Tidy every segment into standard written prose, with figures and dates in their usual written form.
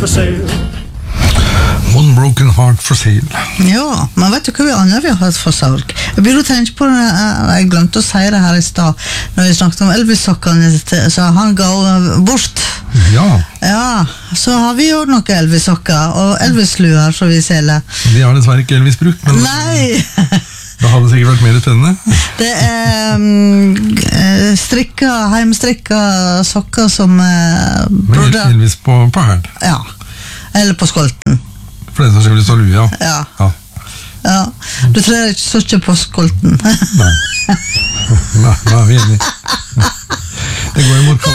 for sale. One Broken Heart for Sale. Ja, men vet du hva vi andre vi har hatt for salg? Jeg begynner å tenke på det, jeg glemte å si det her i stad, når vi snakket om Elvis-sokkene, så han ga bort. Ja. Ja, så har vi jo noen Elvis-sokker, og Elvis-luer, så vi selger. De har dessverre ikke Elvis brukt, men Nei! det hadde sikkert vært mer spennende. Det heimstrikka sokker som Med Elvis på hælen. Ja, eller på skolten. For den som skulle stå lue, ja. Ja. Ja. Du trenger ikke så ikke på skolten. Nei. Nei, da er vi enige. Det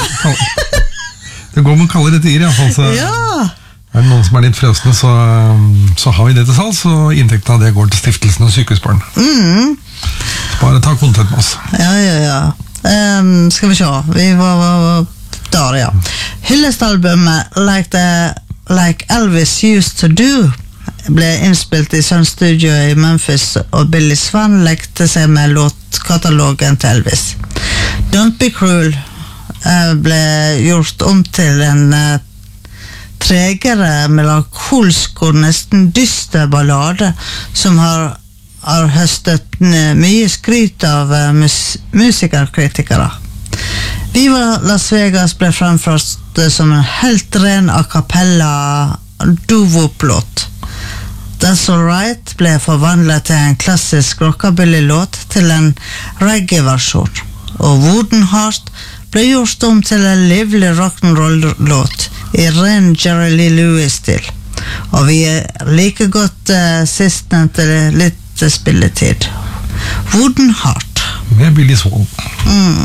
går mot kaldere tider, i hvert fall. Så Ja! er det noen som er litt frøsne, så har vi det til salgs, og inntekten av det går til stiftelsen og sykehusbarn. Bare ta kontakt med oss. Ja. Skal vi se. Vi var der, ja. Hyllestalbumet Like Elvis Used to Do ble innspilt i Sun Studio i Memphis, og Billy Swan lekte seg med låtkatalogen til Elvis. Don't Be Cruel ble gjort om til en tregere, melankolsk og nesten dyster ballade som har høstet mye skryt av musikerkritikere. Viva Las Vegas ble fremført som en helt ren a cappella doo-wop-låt. That's All Right ble forvandlet til en klassisk rockabilly-låt til en reggae-versjon, og Wooden Heart ble gjort om til en livlig rock'n'roll-låt i ren Jerry Lee Lewis-stil. Og vi like godt sistnevnte litt spilletid. Wooden Heart. Med Billy Swan.